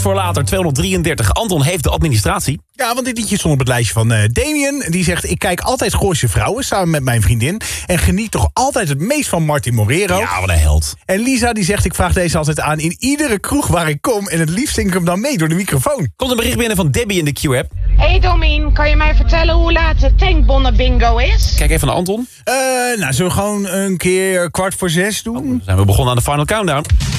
voor later, 233. Anton heeft de administratie. Ja, want dit liedje stond op het lijstje van Damien. Die zegt, ik kijk altijd Gooise Vrouwen samen met mijn vriendin. En geniet toch altijd het meest van Martin Morero. Ja, wat een held. En Lisa die zegt, ik vraag deze altijd aan in iedere kroeg waar ik kom. En het liefst zing ik hem dan mee door de microfoon. Komt een bericht binnen van Debbie in de Q-app. Hey Domien, kan je mij vertellen hoe laat de tankbonnen bingo is? Kijk even naar Anton. Zullen we gewoon een keer 5:15 doen? Dan zijn we begonnen aan de final countdown.